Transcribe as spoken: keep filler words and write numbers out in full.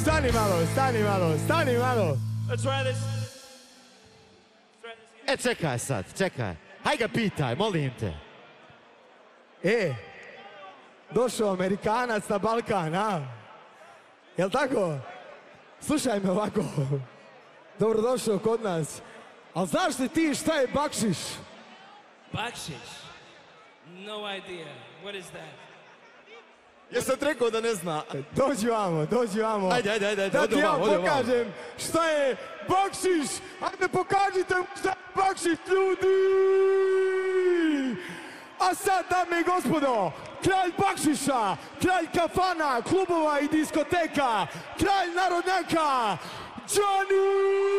Stani malo, stani malo, stani malo. Let's try this. E, čekaj sad, čekaj. Haj ga pitaj, molim te. E, došao Amerikanac na Balkan, a? Jel tako? Slušaj me ovako. Dobrodošao kod nas. Ali znaš li ti šta je bakšiš? Bakšiš? No idea. What is that? Jesam ti rekao da ne zna. Dođi vamo, dođi vamo. Ajde, ajde, ajde. Da ti ja ode vamo. pokažem šta je bakšiš. Ajde pokažite šta je bakšiš, ljudi. A sad, dame i gospodo, kralj bakšiša, kralj kafana, klubova i diskoteka, kralj narodnjaka, Johnny!